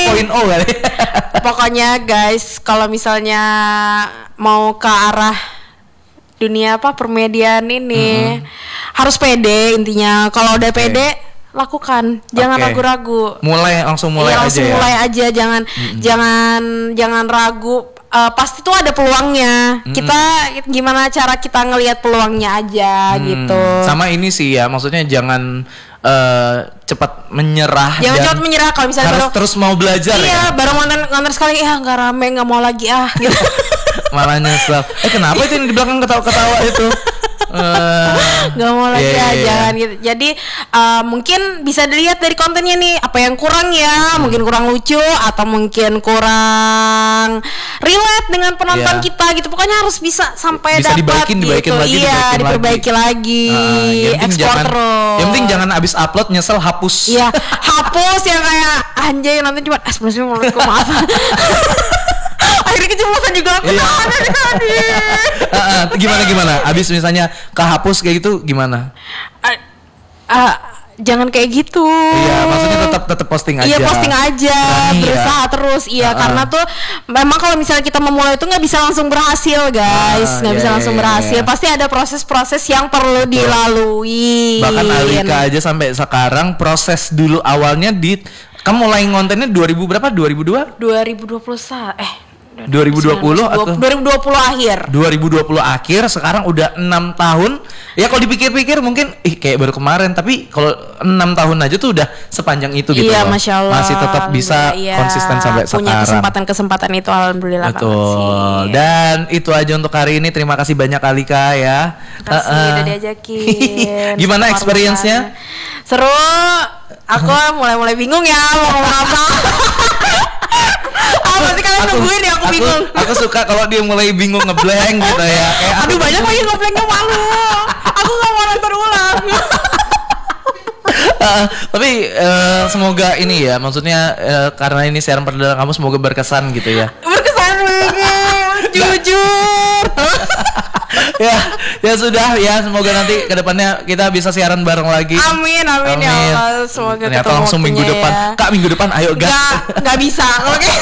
kali. Pokoknya guys, kalau misalnya mau ke arah dunia permediaan ini harus pede intinya. Kalau udah pede lakukan, jangan ragu-ragu. Langsung mulai aja, jangan ragu. Pasti tuh ada peluangnya. Kita gimana cara kita ngelihat peluangnya aja gitu. Sama ini sih ya, maksudnya jangan cepat menyerah. Jangan cepat menyerah kalau misalnya harus terus mau belajar ya. Iya, baru ngonten sekali nggak rame, nggak mau lagi gitu. Malah nyesel. Kenapa itu yang di belakang ketawa-ketawa itu? Gak mau lagi jangan gitu. Jadi mungkin bisa dilihat dari kontennya nih, apa yang kurang ya, mungkin kurang lucu atau mungkin kurang relate dengan penonton kita gitu. Pokoknya harus bisa sampai dapat gitu. Diperbaiki lagi. Ekspor terus. Yang penting jangan abis upload nyesel hapus. Iya, hapus yang kayak anjay nonton cuma maaf. Akhirnya kecemasan juga aku gimana abis misalnya kehapus kayak gitu gimana? Jangan kayak gitu. Iya, maksudnya tetap posting aja. Iya, posting aja, berusaha terus. Iya, karena tuh memang kalau misalnya kita memulai itu nggak bisa langsung berhasil, guys. Nggak bisa langsung berhasil. Pasti ada proses-proses yang perlu dilalui. Bahkan Alika aja sampai sekarang proses dulu awalnya kamu mulai ngontennya 2000 berapa? 2002? 2020 atau 2020 akhir. 2020 akhir, sekarang udah 6 tahun. Ya kalau dipikir-pikir mungkin kayak baru kemarin, tapi kalau 6 tahun aja tuh udah sepanjang itu gitu. Iya, Masya Allah. Masih tetap bisa konsisten sampai punya sekarang. Kesempatan itu alhamdulillah betul banget sih. Dan itu aja untuk hari ini. Terima kasih banyak Alika ya. Terima kasih udah diajakin. Gimana experience-nya? Seru. Aku mulai bingung ya mau ngomong apa. Pasti kalian nungguin ya, aku bingung. Aku suka kalau dia mulai bingung ngeblank gitu ya. Aduh banyak lagi ngeblanknya, malu. Aku gak mau nonton ulang. Tapi semoga ini ya, maksudnya karena ini siaran perdana kamu, semoga berkesan gitu ya. Berkesan banget, jujur. ya sudah ya, semoga nanti kedepannya kita bisa siaran bareng lagi. Amin. Ya Allah, semoga ternyata langsung minggu depan ya. Kak, minggu depan ayo gas. Nggak bisa. Oke.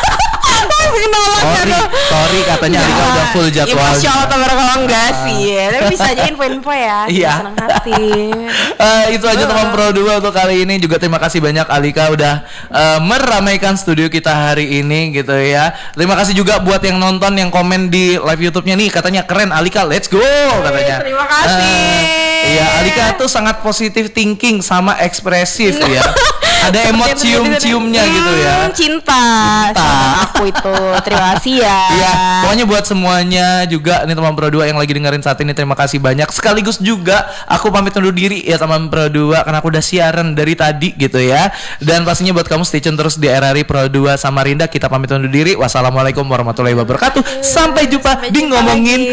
Sorry katanya Alika udah full jadwal. Ya Masya Allah, tabarakallah enggak sih. Tapi bisa aja info-info ya. Iya. Senang hati. Itu aja teman Pro 2 untuk kali ini. Juga terima kasih banyak Alika udah meramaikan studio kita hari ini gitu ya. Terima kasih juga buat yang nonton, yang komen di live YouTube-nya nih, katanya keren Alika, let's go katanya. Terima kasih. Iya, Alika tuh sangat positive thinking sama ekspresif ya. Ada emot cium-ciumnya gitu ya. Cinta sama aku itu. Terima kasih ya. Iya, pokoknya buat semuanya juga nih teman Pro 2 yang lagi dengerin saat ini, terima kasih banyak. Sekaligus juga aku pamit undur diri ya teman Pro 2 karena aku udah siaran dari tadi gitu ya. Dan pastinya buat kamu stay tune terus di RRI Pro 2 Samarinda. Kita pamit undur diri. Wassalamualaikum warahmatullahi wabarakatuh. Sampai jumpa di ngomongin